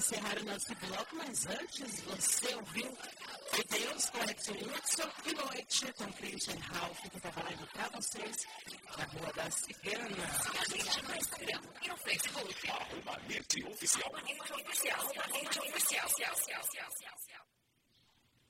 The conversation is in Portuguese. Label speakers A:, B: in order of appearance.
A: encerrar o nosso bloco, mas antes você ouviu Deus com Edson Hudson e Noite com Christian Ralph, que está falando para vocês na Rua da Cigana.
B: A gente no Instagram e no Facebook.
C: @NetOficial.
B: @NetOficial.